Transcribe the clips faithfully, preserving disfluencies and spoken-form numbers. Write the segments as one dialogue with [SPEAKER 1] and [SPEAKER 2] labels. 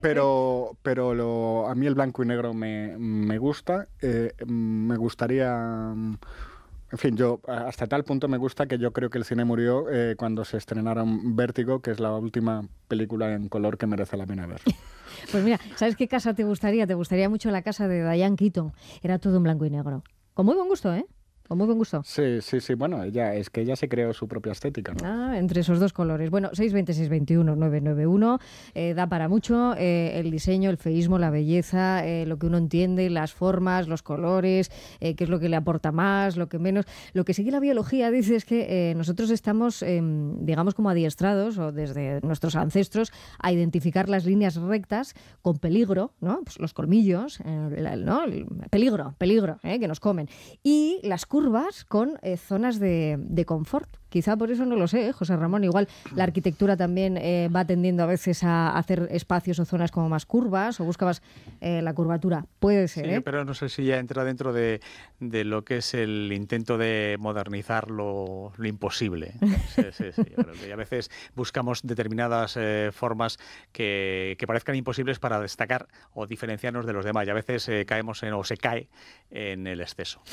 [SPEAKER 1] pero pero lo, a mí el blanco y negro me, me gusta. Eh, me gustaría... En fin, yo hasta tal punto me gusta que yo creo que el cine murió eh, cuando se estrenaron Vértigo, que es la última película en color que merece la pena ver.
[SPEAKER 2] Pues mira, ¿sabes qué casa te gustaría? Te gustaría mucho la casa de Diane Keaton. Era todo en blanco y negro. Con muy buen gusto, ¿eh? Con muy buen gusto.
[SPEAKER 1] Sí, sí, sí. Bueno, ella es que ella se creó su propia estética, ¿no?
[SPEAKER 2] Ah, entre esos dos colores. Bueno, seis veinte, seis veintiuno, nueve nueve uno. Eh, da para mucho eh, el diseño, el feísmo, la belleza, eh, lo que uno entiende, las formas, los colores, eh, qué es lo que le aporta más, lo que menos. Lo que sigue la biología dice es que eh, nosotros estamos, eh, digamos, como adiestrados, o desde nuestros ancestros, a identificar las líneas rectas con peligro, ¿no? Pues los colmillos, eh, ¿no? El peligro, peligro, ¿eh? Que nos comen. Y las curvas curvas con eh, zonas de, de confort. Quizá por eso no lo sé, ¿eh, José Ramón? Igual la arquitectura también eh, va tendiendo a veces a hacer espacios o zonas como más curvas, o buscabas eh, la curvatura. Puede ser,
[SPEAKER 3] Sí,
[SPEAKER 2] ¿eh?
[SPEAKER 3] pero no sé si ya entra dentro de, de lo que es el intento de modernizar lo, lo imposible. Sí, sí, sí. Yo creo que a veces buscamos determinadas eh, formas que, que parezcan imposibles para destacar o diferenciarnos de los demás. Y a veces eh, caemos en, o se cae en el exceso.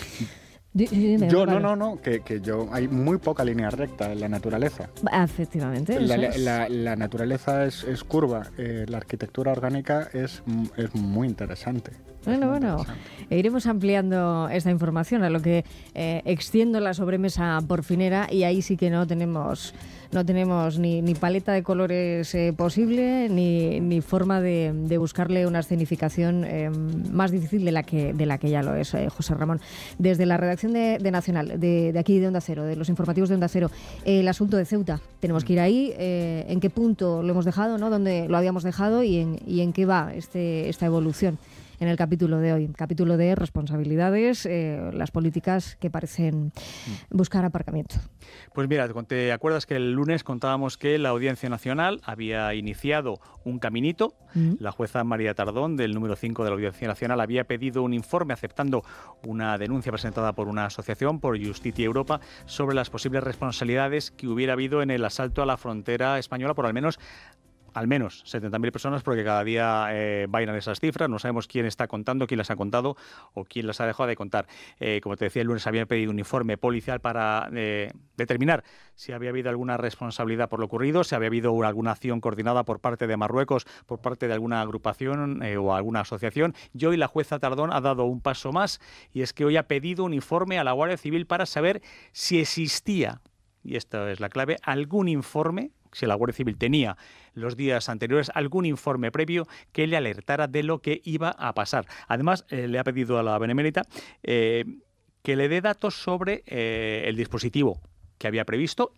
[SPEAKER 1] Yo, no, no, no, que, que yo, hay muy poca línea recta en la naturaleza.
[SPEAKER 2] Efectivamente.
[SPEAKER 1] La,
[SPEAKER 2] eso es.
[SPEAKER 1] la, la naturaleza es, es curva, eh, la arquitectura orgánica es, es muy interesante.
[SPEAKER 2] Bueno, bueno, iremos ampliando esta información, a lo que eh, extiendo la sobremesa porfinera, y ahí sí que no tenemos no tenemos ni, ni paleta de colores eh, posible, ni, ni forma de, de buscarle una escenificación eh, más difícil de la que de la que ya lo es, eh, José Ramón. Desde la redacción de, de Nacional, de, de aquí de Onda Cero, de los informativos de Onda Cero, eh, el asunto de Ceuta, tenemos que ir ahí, eh, en qué punto lo hemos dejado, ¿no? Dónde lo habíamos dejado y en, y en qué va este, esta evolución. En el capítulo de hoy, capítulo de responsabilidades, eh, las políticas que parecen buscar aparcamiento.
[SPEAKER 3] Pues mira, ¿te acuerdas que el lunes contábamos que la Audiencia Nacional había iniciado un caminito? Mm. La jueza María Tardón, del número cinco de la Audiencia Nacional, había pedido un informe aceptando una denuncia presentada por una asociación, por Justitia Europa, sobre las posibles responsabilidades que hubiera habido en el asalto a la frontera española por al menos al menos setenta mil personas, porque cada día eh, bailan esas cifras, no sabemos quién está contando, quién las ha contado o quién las ha dejado de contar. Eh, como te decía, el lunes habían pedido un informe policial para eh, determinar si había habido alguna responsabilidad por lo ocurrido, si había habido alguna acción coordinada por parte de Marruecos, por parte de alguna agrupación eh, o alguna asociación. Y hoy la jueza Tardón ha dado un paso más, y es que hoy ha pedido un informe a la Guardia Civil para saber si existía, y esta es la clave, algún informe, si la Guardia Civil tenía los días anteriores algún informe previo que le alertara de lo que iba a pasar. Además, eh, le ha pedido a la Benemérita eh, que le dé datos sobre eh, el dispositivo que había previsto.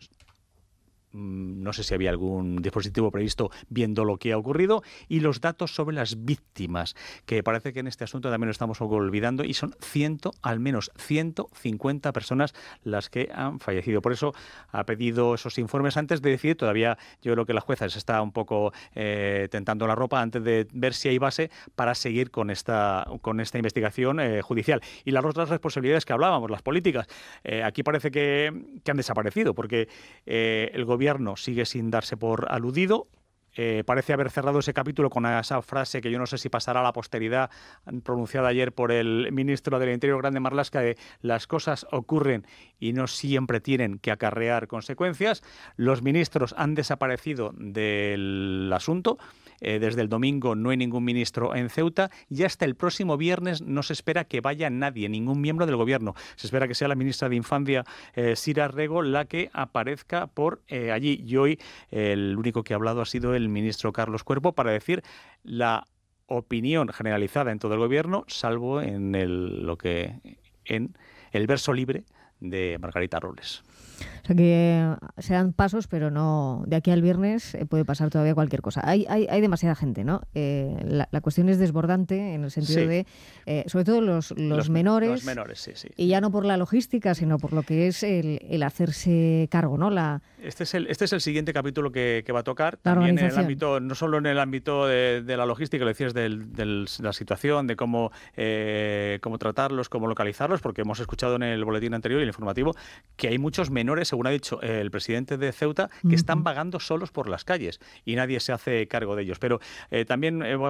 [SPEAKER 3] No sé si había algún dispositivo previsto viendo lo que ha ocurrido, y los datos sobre las víctimas, que parece que en este asunto también lo estamos olvidando, y son ciento, al menos ciento cincuenta personas las que han fallecido. Por eso ha pedido esos informes antes de decir. Todavía yo creo que la jueza se está un poco eh, tentando la ropa antes de ver si hay base para seguir con esta, con esta investigación eh, judicial. Y las otras responsabilidades que hablábamos, las políticas, eh, aquí parece que, que han desaparecido, porque eh, el gobierno El gobierno sigue sin darse por aludido. Eh, parece haber cerrado ese capítulo con esa frase que yo no sé si pasará a la posteridad, pronunciada ayer por el ministro del Interior, Grande Marlaska, de las cosas ocurren y no siempre tienen que acarrear consecuencias. Los ministros han desaparecido del asunto. Eh, desde el domingo no hay ningún ministro en Ceuta, y hasta el próximo viernes no se espera que vaya nadie, ningún miembro del gobierno. Se espera que sea la ministra de Infancia, eh, Sira Rego, la que aparezca por eh, allí. Y hoy eh, el único que ha hablado ha sido el ministro Carlos Cuerpo, para decir la opinión generalizada en todo el gobierno, salvo en el, lo que en el verso libre de Margarita Robles.
[SPEAKER 2] O sea que se dan pasos, pero no, de aquí al viernes puede pasar todavía cualquier cosa. Hay, hay, hay demasiada gente, ¿no? Eh, la, la cuestión es desbordante en el sentido sí. de, eh, sobre todo los, los, los menores.
[SPEAKER 3] Los menores, sí, sí.
[SPEAKER 2] Y ya no por la logística, sino por lo que es el, el hacerse cargo, ¿no? La,
[SPEAKER 3] este es el, este es el siguiente capítulo que, que va a tocar. También en el ámbito, no solo en el ámbito de, de la logística, lo decías, del, del, de la situación, de cómo, eh, cómo tratarlos, cómo localizarlos, porque hemos escuchado en el boletín anterior y el informativo, que hay muchos menores, según ha dicho el presidente de Ceuta, que están vagando solos por las calles y nadie se hace cargo de ellos. Pero eh, también... Eh,